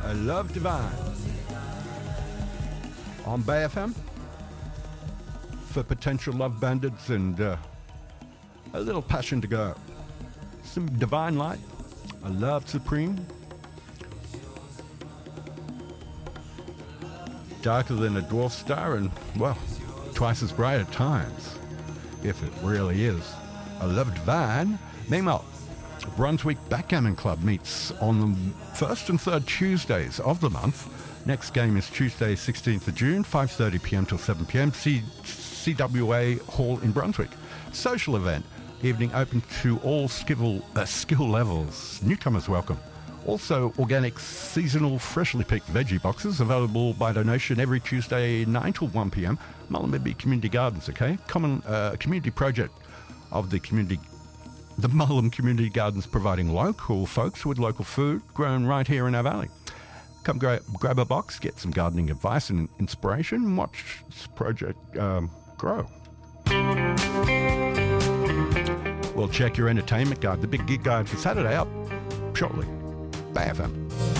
A Love Divine. On Bay FM. For potential love bandits and a little passion to go. Some divine light. A love supreme. Darker than a dwarf star and, well, twice as bright at times. If it really is. A Love Divine. Meanwhile, Brunswick Backgammon Club meets on the first and third Tuesdays of the month. Next game is Tuesday, 16th of June, 5:30 p.m. till 7 p.m. CWA Hall in Brunswick. Social event. Evening open to all skill levels. Newcomers welcome. Also, organic, seasonal, freshly picked veggie boxes available by donation every Tuesday, 9 till 1 p.m. Mullumbimby Community Gardens, okay? Common community project of the community. The Mullum Community Gardens providing local folks with local food grown right here in our valley. Come grab a box, get some gardening advice and inspiration, and watch this project grow. We'll check your entertainment guide, the big gig guide for Saturday up shortly. Bay FM.